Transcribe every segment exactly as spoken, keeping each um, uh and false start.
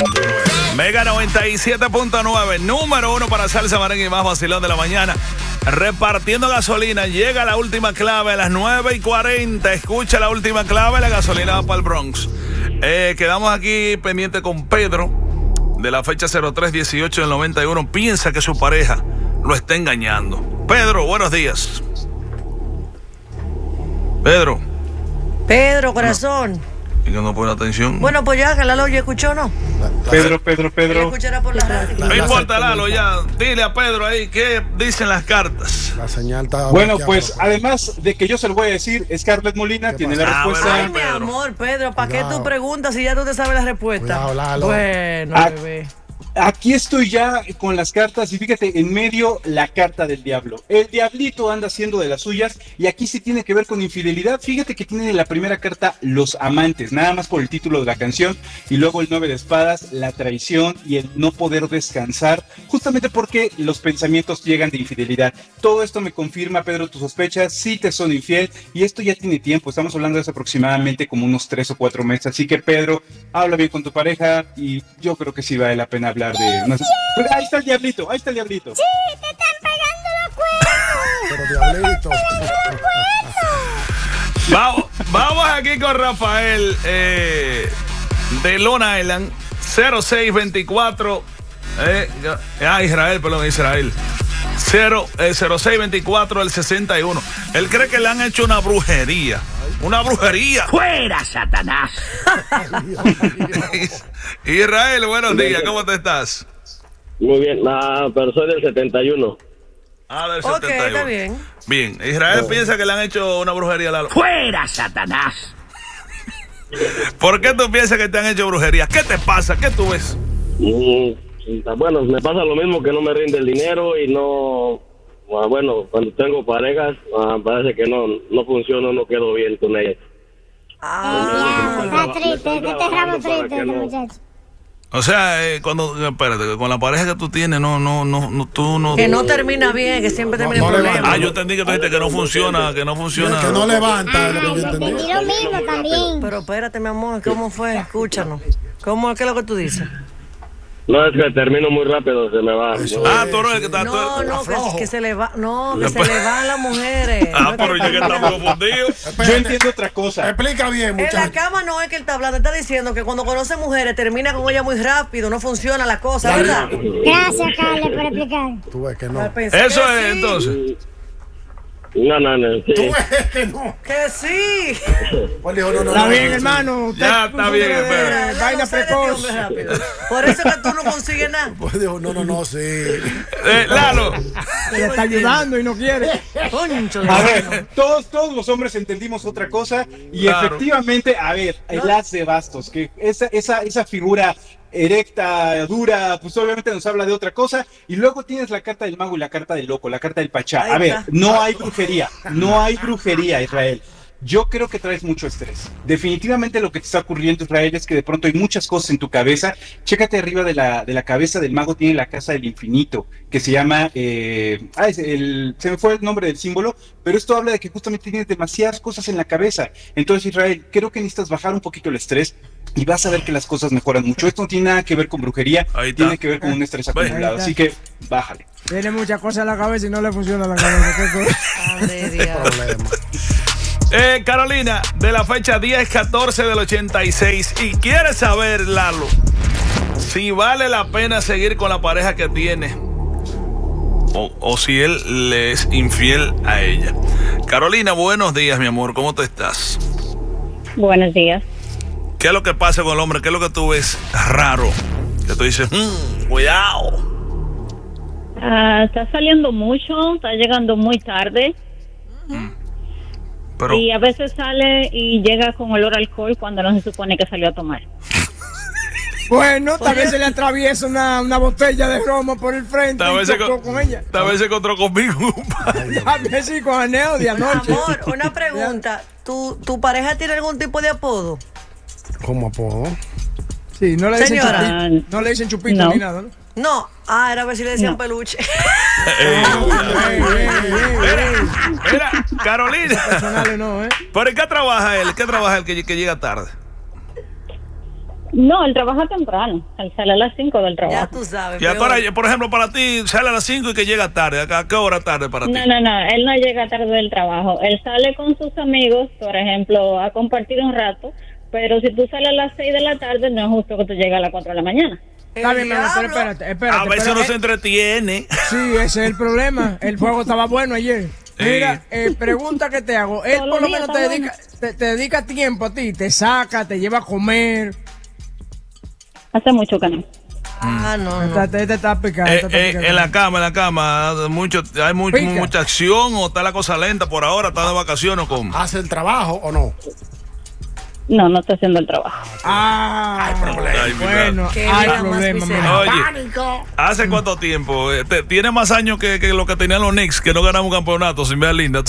Mega noventa y siete punto nueve, número uno para salsa, merengue y más vacilón de la mañana. Repartiendo gasolina, llega la última clave a las nueve y cuarenta. Escucha la última clave, la gasolina va para el Bronx. Eh, quedamos aquí pendiente con Pedro, de la fecha cero tres dieciocho del noventa y uno. Piensa que su pareja lo está engañando. Pedro, buenos días. Pedro. Pedro, corazón. No. Y que no pone atención. Bueno, pues ya, que Lalo ya escuchó, ¿no? La, la, Pedro, Pedro, Pedro. Escuchará por la radio. No importa, Lalo, ya. Dile a Pedro ahí qué dicen las cartas. La señal está. Bueno, pues además de que yo se lo voy a decir, Scarlett Molina tiene la respuesta. Ay, mi amor, Pedro, ¿para qué tú preguntas si ya tú te sabes la respuesta? Cuidado, Lalo. Bueno, a bebé. Aquí estoy ya con las cartas y fíjate, en medio la carta del diablo. El diablito anda haciendo de las suyas y aquí sí tiene que ver con infidelidad. Fíjate que tiene en la primera carta los amantes, nada más por el título de la canción, y luego el nueve de espadas, la traición y el no poder descansar, justamente porque los pensamientos llegan de infidelidad. Todo esto me confirma, Pedro, tus sospechas, sí te son infiel y esto ya tiene tiempo, estamos hablando de hace aproximadamente como unos tres o cuatro meses, así que Pedro, habla bien con tu pareja y yo creo que sí vale la pena hablar de unas... Pues ahí está el diablito, ahí está el diablito. Sí, te están pegando los cuernos. Pero diablito. Vamos, vamos aquí con Rafael eh, de Long Island, cero seis veinticuatro. Eh, ah, Israel, perdón, Israel. cero seis veinticuatro del sesenta y uno. Él cree que le han hecho una brujería. Una brujería. ¡Fuera, Satanás! Israel, buenos días, ¿cómo te estás? Muy bien, la persona del setenta y uno. Ah, del Ok, setenta y uno. está bien. Bien, Israel oh. piensa que le han hecho una brujería a Lalo. ¡Fuera, Satanás! ¿Por qué tú piensas que te han hecho brujería? ¿Qué te pasa? ¿Qué tú ves? Mm, bueno, me pasa lo mismo, que no me rinde el dinero y no... Bueno, cuando tengo parejas, uh, parece que no, no funciona, no quedo bien con ellas. Ah, ya, está triste, este te ramo triste, este muchacho. O sea, eh, cuando, espérate, con la pareja que tú tienes, no, no, no, no tú no... Que no termina bien, que siempre termina no, en no problemas. Ah, yo entendí que tú dijiste que no funciona, que no funciona. Que no levanta. Ah, yo entendí lo mismo también. Pero espérate, mi amor, ¿cómo fue? Escúchanos. ¿Cómo, ¿Qué es lo que tú dices? No, es que termino muy rápido, se me va. Eso Ah, es. tú eres el que está... No, tú- no, que, que se le va, no, que se le van las mujeres. Ah, pero yo que estamos confundidos. Yo entiendo otra cosa. Explica bien, En la muchacho. cama no es que él está hablando, está diciendo que cuando conoce mujeres termina con ella muy rápido, no funciona la cosa, ¿verdad? Gracias, Carles, por explicar. Tú ves que no. Pensé Eso que es, sí, entonces. No, no, no, sí. Tú ves que no. Que sí. Pues dijo, no, no, Está no, bien, no, hermano. Usted Ya, está bien, sufre de espera. Ya Vaina no sé de ti, precoz. hombre, rápido. Por eso que tú no consigues nada. Pues dijo, no, no, no, sí. Eh, Lalo. Le está ayudando y no quiere. Concho, A ver, todos, todos los hombres entendimos otra cosa y Claro. efectivamente, a ver, el as de bastos, que esa, esa, esa figura erecta, dura, pues obviamente nos habla de otra cosa, y luego tienes la carta del mago y la carta del loco, la carta del pachá. Ahí A ver, está. no hay brujería, no hay brujería, Israel. Yo creo que traes mucho estrés. Definitivamente lo que te está ocurriendo, Israel, es que de pronto hay muchas cosas en tu cabeza. Chécate arriba de la, de la cabeza del mago, tiene la casa del infinito, que se llama... Eh, ah, es el, se me fue el nombre del símbolo, pero esto habla de que justamente tienes demasiadas cosas en la cabeza. Entonces, Israel, creo que necesitas bajar un poquito el estrés y vas a ver que las cosas mejoran mucho. Esto no tiene nada que ver con brujería, Ahí está. tiene que ver con un estrés Ahí acumulado. está. Así que, bájale. Tiene muchas cosas en la cabeza y no le funciona la cabeza. ¿Qué cosa? Madre Dios. Problema. Eh, Carolina, de la fecha diez catorce del ochenta y seis. Y quiere saber, Lalo, si vale la pena seguir con la pareja que tiene o, o si él le es infiel a ella. Carolina, buenos días, mi amor. ¿Cómo te estás? Buenos días. ¿Qué es lo que pasa con el hombre? ¿Qué es lo que tú ves raro? Que tú dices, mmm, cuidado. Uh, está saliendo mucho, está llegando muy tarde. Pero, Y a veces sale y llega con olor a alcohol cuando no se supone que salió a tomar. Bueno, tal vez se le atraviesa una, una botella de romo por el frente tal y vez se, chocó con, con ella. tal vez se encontró conmigo. A ver si con Aneo de anoche. Amor, una pregunta. ¿Tu, ¿Tu pareja tiene algún tipo de apodo? ¿Cómo apodo? Sí, no le dicen Señora. chupito, no le dicen chupito No. ni nada, ¿no? No. Ah, era a ver si le decían No. peluche. Ey, Ey, ey, ey, mira, ey. mira, Carolina. Personales no, ¿eh? ¿Pero en qué trabaja él? ¿Qué trabaja él que, que llega tarde? No, él trabaja temprano. Él sale a las cinco del trabajo. Ya tú sabes. Y peor. ahora, por ejemplo, para ti sale a las cinco y que llega tarde. ¿A qué hora tarde para ti? No, no, no. Él no llega tarde del trabajo. Él sale con sus amigos, por ejemplo, a compartir un rato. Pero si tú sales a las seis de la tarde, no es justo que tú llegues a las cuatro de la mañana. Está bien, diablo. pero espérate, espérate. A veces pero uno él- se entretiene. Sí, ese es el problema. El juego estaba bueno ayer. Mira, eh, pregunta que te hago. Él Todos por lo los días menos te está dedica, te, te dedica tiempo a ti, te saca, te lleva a comer. Hace mucho que no. Ah, no, no. Este, este está picando. Eh, este está eh, picando. en la cama, en la cama, mucho, hay mucho, Pica. mucha acción o está la cosa lenta por ahora, está de vacaciones o cómo. ¿Hace el trabajo o no? No, no está haciendo el trabajo. Ah, Hay problema. Ay, mi bueno, Qué hay vida más problema. miserable. mira. Oye, ¡Pánico! ¿hace cuánto tiempo? Eh, te- Tiene más años que, que lo que tenían los Knicks, que no ganamos un campeonato, sin ver linda.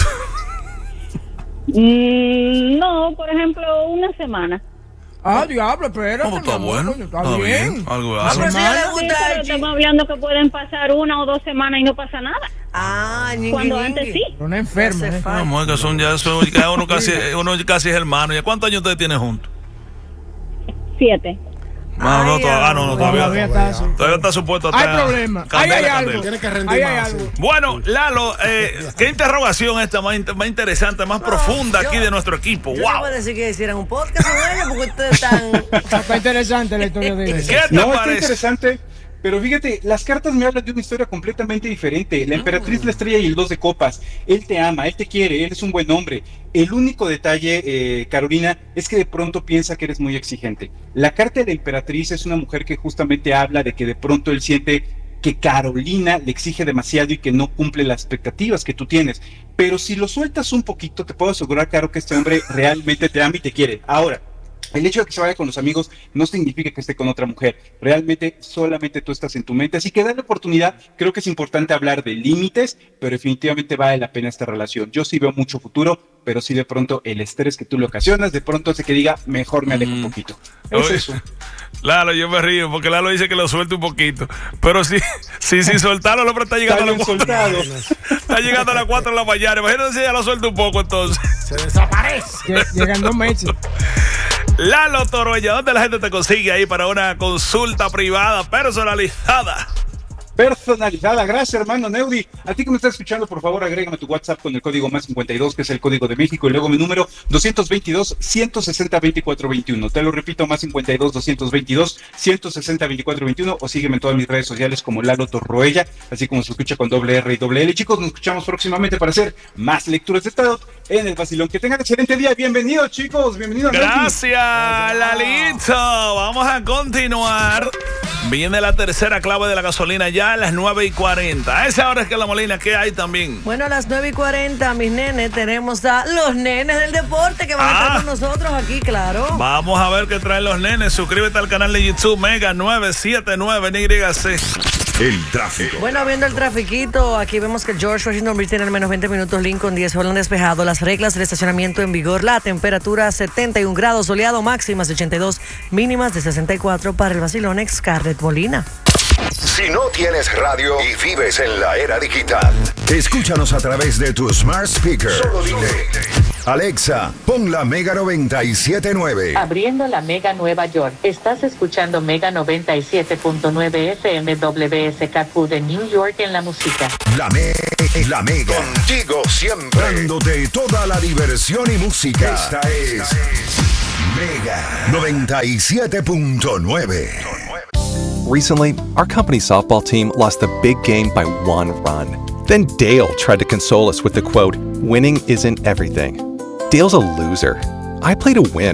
Mm, no, por ejemplo, una semana. Ah, diablo, espérate. ¿Cómo está mi amor, bueno? coño, Está, Está bien. bien, algo- Una algo. Pero si a ella le semana. gusta Sí, pero el chi- estamos hablando que pueden pasar una o dos semanas y no pasa nada. Ah, ñingui, Cuando ñingui. antes sí. Una enferma. Hace eh. falta. Vamos, que son ya, son, ya uno, casi, uno casi es hermano. ¿Y cuántos años ustedes tienen juntos? Siete. No, no, Ay, todavía, ah, no, no, Todavía todavía, está así. todavía está supuesto a Hay estar- problema. Ahí candela, hay candela. algo. Tiene que rendir Ahí hay más, algo. sí. Bueno, Lalo, eh, qué interrogación esta más, in- más interesante, más profunda yo- aquí de nuestro equipo. Yo le Wow. voy a decir que hicieran un podcast con ella porque ustedes están. Está interesante la historia de ¿Qué ella. te No, está parece? interesante. Pero fíjate, las cartas me hablan de una historia completamente diferente. La emperatriz, la estrella y el dos de copas. Él te ama, él te quiere, él es un buen hombre. El único detalle, eh, Carolina, es que de pronto piensa que eres muy exigente. La carta de la emperatriz es una mujer que justamente habla de que de pronto él siente que Carolina le exige demasiado y que no cumple las expectativas que tú tienes. Pero si lo sueltas un poquito, te puedo asegurar, Caro, que este hombre realmente te ama y te quiere. Ahora, el hecho de que se vaya con los amigos no significa que esté con otra mujer. Realmente solamente tú estás en tu mente. Así que dale oportunidad. Creo que es importante hablar de límites, pero definitivamente vale la pena esta relación. Yo sí veo mucho futuro, pero sí de pronto el estrés que tú le ocasionas, de pronto hace que diga, mejor me alejo un poquito. Es Oye, eso. Lalo, yo me río porque Lalo dice que lo suelte un poquito. Pero sí, sí, sí, soltarlo, el hombre está llegando Está a bien las cuatro. soltado. Está llegando a las cuatro de la mañana. Imagínate si ya lo suelta un poco entonces. Se desaparece. Lle- Llegan dos meses. Lalo Torolla, ¿dónde la gente te consigue ahí para una consulta privada personalizada? Personalizada, gracias hermano Neudi. A ti que me estás escuchando, por favor agrégame tu WhatsApp con el código más cincuenta y dos, que es el código de México, y luego mi número doscientos veintidós, ciento sesenta, veinticuatro veintiuno. Te lo repito, más cincuenta y dos, doscientos veintidós, ciento sesenta, veinticuatro veintiuno, o sígueme en todas mis redes sociales como Lalo Torroella, así como se escucha con doble R y doble L. Chicos, nos escuchamos próximamente para hacer más lecturas de Tarot en el Vacilón. Que tengan excelente día. Bienvenidos, chicos. Bienvenidos. Gracias, Lalito. Vamos a continuar. Viene la tercera clave de la gasolina ya a las nueve y cuarenta. A esa hora es que la Molina, ¿qué hay también? Bueno, a las nueve y cuarenta, mis nenes, tenemos a los nenes del deporte que van a Ah. estar con nosotros aquí, claro. Vamos a ver qué traen los nenes. Suscríbete al canal de YouTube Mega nueve siete nueve N Y C. El tráfico. Bueno, viendo el trafiquito, aquí vemos que George Washington Bridge tiene al menos veinte minutos, Lincoln diez, Holland despejado, las reglas del estacionamiento en vigor, la temperatura setenta y un grados, soleado, máximas de ochenta y dos, mínimas de sesenta y cuatro para el vacilón ex Scarlett Molina. Si no tienes radio y vives en la era digital, escúchanos a través de tu smart speaker. Solo dile, Alexa, pon la Mega noventa y siete punto nueve. Abriendo la Mega Nueva York. Estás escuchando Mega noventa y siete punto nueve F M W S K Q de New York en la música. La, me la Mega. Contigo siempre. Dándote toda la diversión y música. Esta es Mega noventa y siete punto nueve. Recently, our company's softball team lost the big game by one run. Then Dale tried to console us with the quote, "Winning isn't everything." Dale's a loser. I play to win.